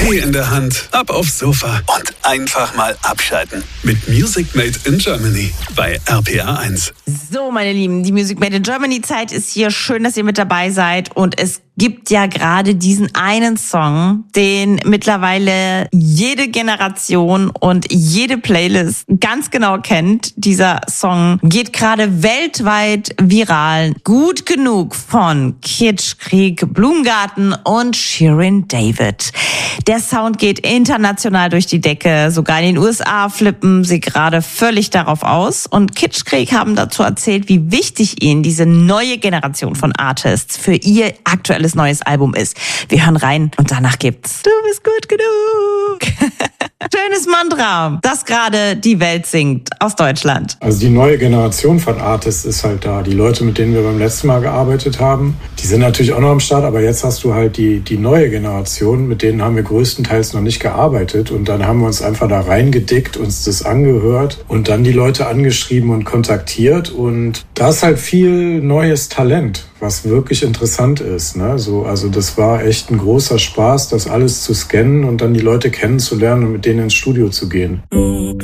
Tee in der Hand, ab aufs Sofa und einfach mal abschalten. Mit Music Made in Germany bei RPA 1. So, meine Lieben, die Music Made in Germany Zeit ist hier. Schön, dass ihr mit dabei seid. Und es gibt ja gerade diesen einen Song, den mittlerweile jede Generation und jede Playlist ganz genau kennt. Dieser Song geht gerade weltweit viral. Gut genug von Kitschkrieg, Blumengarten und Shirin David. Der Sound geht international durch die Decke. Sogar in den USA flippen sie gerade völlig darauf aus. Und Kitschkrieg haben dazu erzählt, wie wichtig ihnen diese neue Generation von Artists für ihr aktuelles neues Album ist. Wir hören rein und danach gibt's Du bist gut genug. Schönes Mantra, das gerade die Welt singt aus Deutschland. Also die neue Generation von Artists ist halt da. Die Leute, mit denen wir beim letzten Mal gearbeitet haben, die sind natürlich auch noch am Start, aber jetzt hast du halt die neue Generation, mit denen haben wir größtenteils noch nicht gearbeitet und dann haben wir uns einfach da reingedickt, uns das angehört und dann die Leute angeschrieben und kontaktiert und da ist halt viel neues Talent, was wirklich interessant ist, ne? Also das war echt ein großer Spaß, das alles zu scannen und dann die Leute kennenzulernen und mit denen ins Studio zu gehen.